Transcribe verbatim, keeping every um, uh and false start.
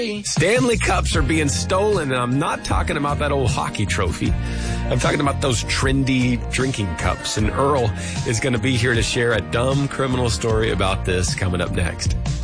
Stanley Cups are being stolen, and I'm not talking about that old hockey trophy. I'm talking about those trendy drinking cups, and Earl is going to be here to share a dumb criminal story about this coming up next.